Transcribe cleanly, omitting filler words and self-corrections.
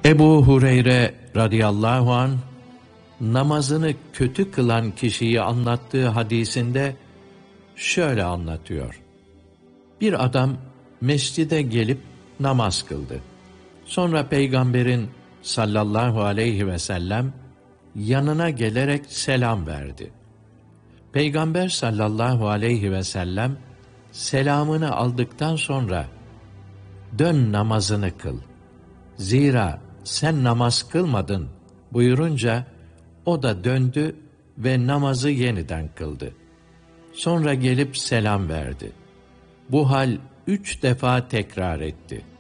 Ebu Hureyre radıyallahu anh, namazını kötü kılan kişiyi anlattığı hadisinde şöyle anlatıyor. Bir adam mescide gelip namaz kıldı. Sonra Peygamberin sallallahu aleyhi ve sellem yanına gelerek selam verdi. Peygamber sallallahu aleyhi ve sellem selamını aldıktan sonra dön namazını kıl. Zira sen namaz kılmadın buyurunca o da döndü ve namazı yeniden kıldı. Sonra gelip selam verdi. Bu hal 3 defa tekrar etti.